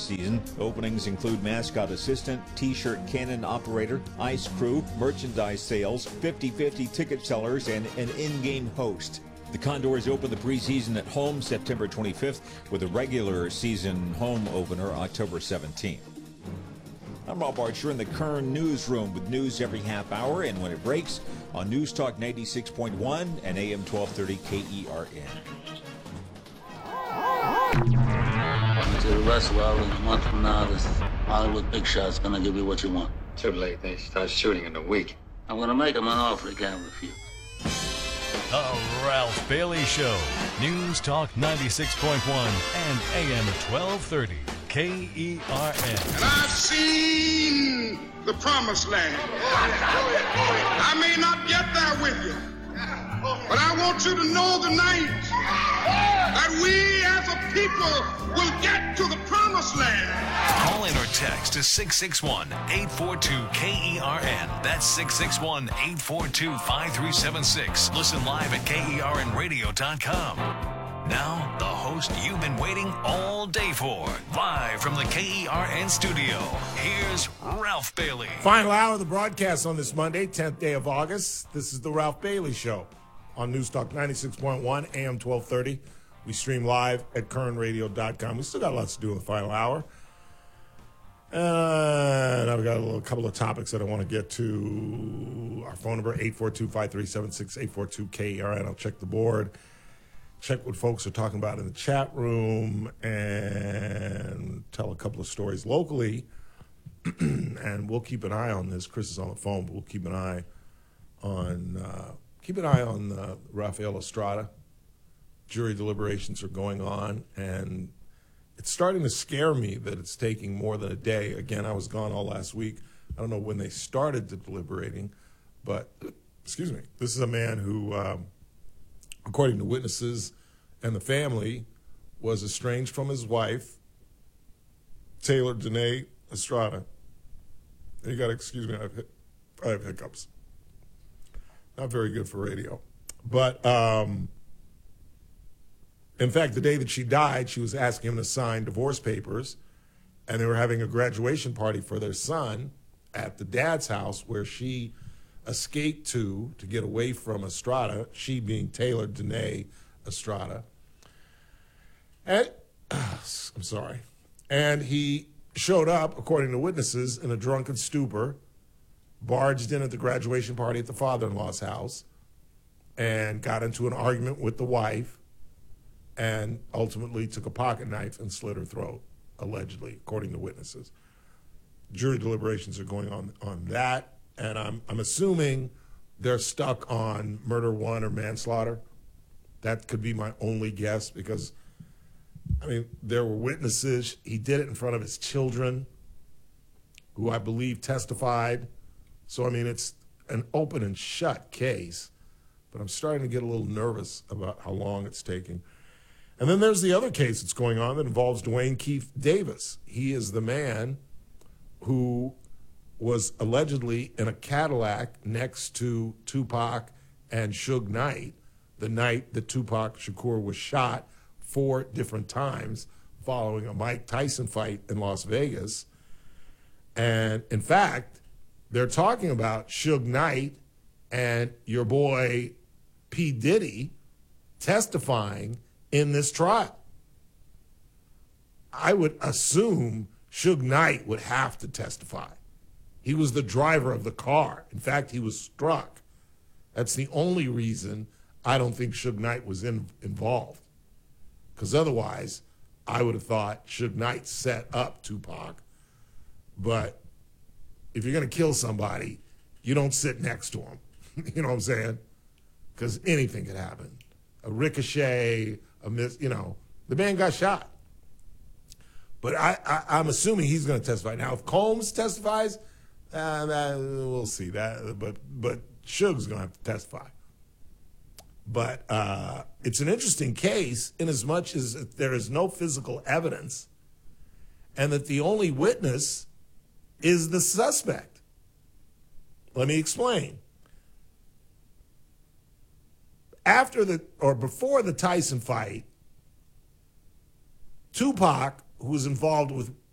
season. Openings include mascot assistant, t-shirt cannon operator, ice crew, merchandise sales, 50-50 ticket sellers, and an in-game host. The Condors open the preseason at home September 25th with a regular season home opener October 17th. I'm Rob Archer in the Kern Newsroom with news every half hour and when it breaks on News Talk 96.1 and AM 1230 KERN. To the rest, well, in a month from now, this Hollywood big shot's gonna give you what you want. Too late. They start shooting in a week. I'm gonna make him an offer he can't refuse. The Ralph Bailey Show. News Talk 96.1 and AM 1230 KERN. And I've seen the promised land. I may not get there with you, but I want you to know tonight that we as a people will get to the promised land. Call in or text to 661-842-KERN. That's 661-842-5376. Listen live at KERNradio.com. Now, the host you've been waiting all day for. Live from the KERN studio, here's Ralph Bailey. Final hour of the broadcast on this Monday, 10th day of August. This is the Ralph Bailey Show on News Talk 96.1, AM 1230. We stream live at KERNradio.com. We still got lots to do in the final hour. And I've got a couple of topics that I want to get to. Our phone number, 842-5376, 842-KERN. I'll check the board. Check what folks are talking about in the chat room and tell a couple of stories locally. And we'll keep an eye on this. Chris is on the phone, but we'll keep an eye on Rafael Estrada. Jury deliberations are going on, and it's starting to scare me that it's taking more than a day. Again, I was gone all last week. I don't know when they started the deliberating, but, excuse me, this is a man who, according to witnesses and the family, was estranged from his wife, Taylor Danae Estrada. You got to excuse me, I have hiccups. Not very good for radio. But, in fact, the day that she died, she was asking him to sign divorce papers, and they were having a graduation party for their son at the dad's house where she escaped to get away from Estrada, she being Taylor Danae Estrada. And, I'm sorry. And he showed up, according to witnesses, in a drunken stupor, barged in at the graduation party at the father-in-law's house, and got into an argument with the wife, and ultimately took a pocket knife and slit her throat, allegedly, according to witnesses. Jury deliberations are going on that. And I'm assuming they're stuck on murder one or manslaughter. That could be my only guess because, I mean, there were witnesses. He did it in front of his children, who I believe testified. So, I mean, it's an open and shut case. But I'm starting to get a little nervous about how long it's taking. And then there's the other case that's going on that involves Dwayne Keith Davis. He is the man who was allegedly in a Cadillac next to Tupac and Suge Knight the night that Tupac Shakur was shot 4 different times following a Mike Tyson fight in Las Vegas. And in fact, they're talking about Suge Knight and your boy P. Diddy testifying in this trial. I would assume Suge Knight would have to testify. He was the driver of the car. In fact, he was struck. That's the only reason I don't think Suge Knight was involved. Because otherwise, I would have thought Suge Knight set up Tupac. But if you're going to kill somebody, you don't sit next to him. You know what I'm saying? Because anything could happen. A ricochet, the man got shot. But I'm assuming he's going to testify. Now, if Combs testifies, we'll see that. But Suge's going to have to testify. But it's an interesting case in as much as there is no physical evidence and that the only witness is the suspect. Let me explain. Before the Tyson fight, Tupac, who was involved with